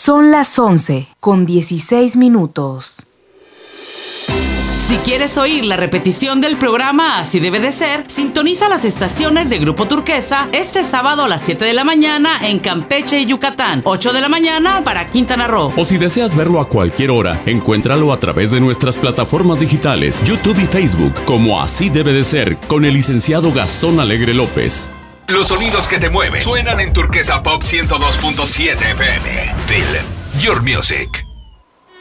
Son las 11:16. Si quieres oír la repetición del programa Así Debe de Ser, sintoniza las estaciones de Grupo Turquesa este sábado a las 7 de la mañana en Campeche y Yucatán, 8 de la mañana para Quintana Roo. O si deseas verlo a cualquier hora, encuéntralo a través de nuestras plataformas digitales, YouTube y Facebook, como Así Debe de Ser, con el licenciado Gastón Alegre López. Los sonidos que te mueven suenan en Turquesa Pop 102.7 FM. Feel your music.